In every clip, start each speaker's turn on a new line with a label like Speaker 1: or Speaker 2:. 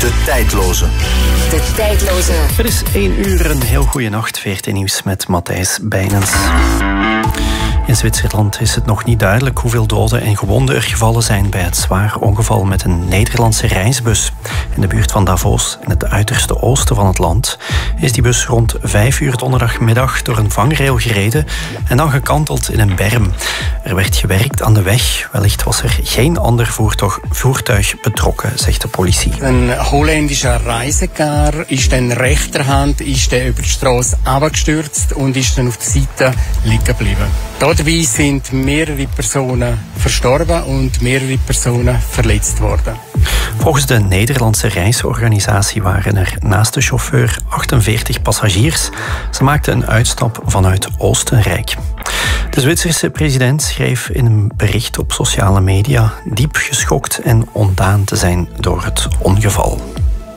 Speaker 1: De Tijdloze.
Speaker 2: De Tijdloze.
Speaker 3: Het is 1 uur, een heel goede nacht. VRT Nieuws met Matthijs Bijnens. In Zwitserland is het nog niet duidelijk hoeveel doden en gewonden er gevallen zijn bij het zwaar ongeval met een Nederlandse reisbus. In de buurt van Davos, in het uiterste oosten van het land, is die bus rond 5 uur donderdagmiddag door een vangrail gereden en dan gekanteld in een berm. Er werd gewerkt aan de weg. Wellicht was er geen ander voertuig betrokken, zegt de politie.
Speaker 4: Een Holländischer Reisecar ist dann rechterhand über die Straße abgestürzt und ist dann auf der Seite liegen geblieben. Dabei sind mehrere Personen verstorben und mehrere Personen verletzt worden.
Speaker 3: Volgens de Nederlandse reisorganisatie waren er naast de chauffeur 48 passagiers. Ze maakten een uitstap vanuit Oostenrijk. De Zwitserse president schreef in een bericht op sociale media diep geschokt en ontdaan te zijn door het ongeval.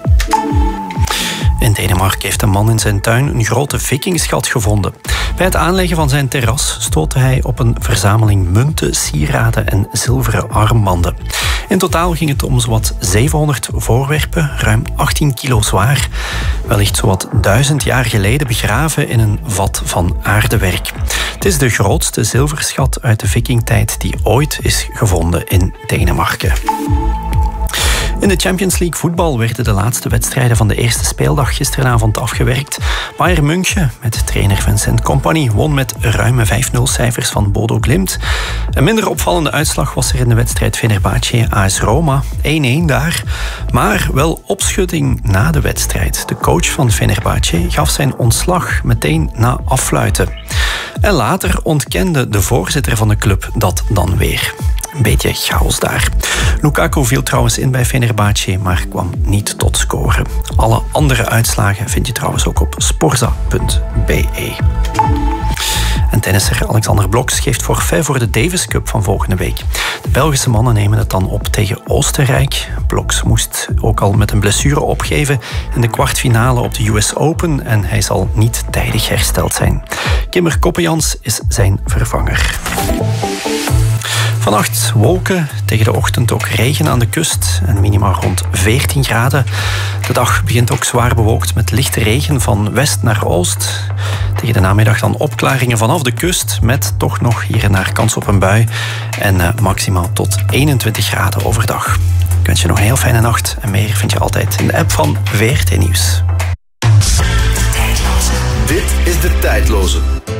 Speaker 3: In Denemarken heeft een man in zijn tuin een grote vikingschat gevonden. Bij het aanleggen van zijn terras stootte hij op een verzameling munten, sieraden en zilveren armbanden. In totaal ging het om zowat 700 voorwerpen, ruim 18 kilo zwaar. Wellicht zowat 1000 jaar geleden begraven in een vat van aardewerk. Het is de grootste zilverschat uit de vikingtijd die ooit is gevonden in Denemarken. In de Champions League voetbal werden de laatste wedstrijden van de eerste speeldag gisteravond afgewerkt. Bayern München, met trainer Vincent Kompany, won met ruime 5-0 cijfers van Bodo Glimt. Een minder opvallende uitslag was er in de wedstrijd Fenerbahce AS Roma, 1-1 daar. Maar wel opschudding na de wedstrijd. De coach van Fenerbahce gaf zijn ontslag meteen na affluiten. En later ontkende de voorzitter van de club dat dan weer. Een beetje chaos daar. Lukaku viel trouwens in bij Fenerbahce, maar kwam niet tot scoren. Alle andere uitslagen vind je trouwens ook op sporza.be. En tennisser Alexander Bloks geeft forfait voor de Davis Cup van volgende week. De Belgische mannen nemen het dan op tegen Oostenrijk. Bloks moest ook al met een blessure opgeven in de kwartfinale op de US Open en hij zal niet tijdig hersteld zijn. Kimmer Koppejans is zijn vervanger. Vannacht wolken, tegen de ochtend ook regen aan de kust en minimaal rond 14 graden. De dag begint ook zwaar bewolkt met lichte regen van west naar oost. Tegen de namiddag dan opklaringen vanaf de kust met toch nog hier en daar kans op een bui. En maximaal tot 21 graden overdag. Ik wens je nog een heel fijne nacht en meer vind je altijd in de app van VRT Nieuws.
Speaker 1: Dit is De Tijdloze.